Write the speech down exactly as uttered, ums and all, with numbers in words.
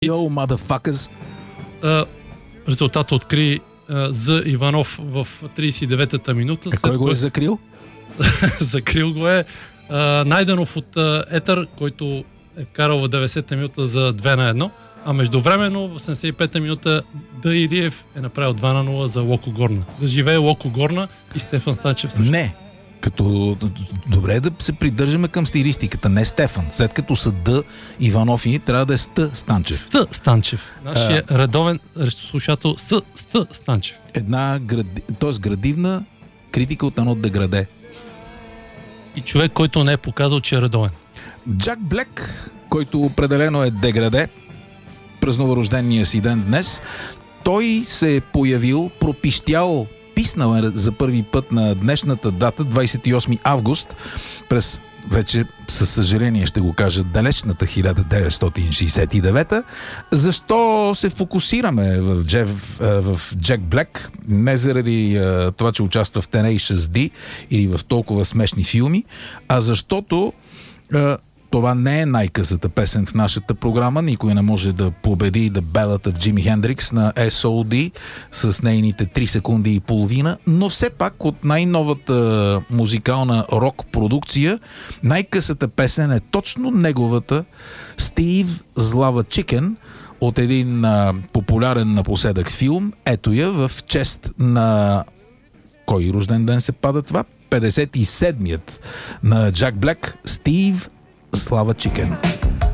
Йоу, motherfuckers! Резултата откри а, за Иванов в тридесет и деветата минута. Е, кой го е закрил? Закрил го е а, Найденов от а, Етър, който е вкарал в деветдесета минута за две на едно. А междувременно в седемдесет и пета минута Д. Илиев е направил два на нула за Локо Горна. Да живее Локо Горна и Стефан Станчев също. Не. Като добре е да се придържаме към стилистиката, не Стефан. След като са Д. Иванов и трябва да е Ст. Станчев. Ст. Станчев. Нашия а... редовен слушател Ст. Ст. Станчев. Една гради... т.е. градивна критика от едно деграде. И човек, който не е показал, че е редовен. Джак Блек, който определено е деграде, празнува рождения си ден днес. Той се е появил, пропищял, писнал е за първи път на днешната дата, двадесет и осми август, през вече, със съжаление ще го кажа, далечната хиляда деветстотин шейсет и девета. Защо се фокусираме в, Джеф, в Джак Блек? Не заради а, това, че участва в Tenacious D или в толкова смешни филми, а защото а, това не е най-късата песен в нашата програма. Никой не може да победи The Ballad of Jimi Hendrix на Ес О Ди с нейните три секунди и половина, но все пак от най-новата музикална рок-продукция най-късата песен е точно неговата Стив Злава Чикен от един а, популярен напоследък филм. Ето я в чест на... Кой рожден ден се пада това? петдесет и седмият на Джак Блек, Стив Слава Чикен.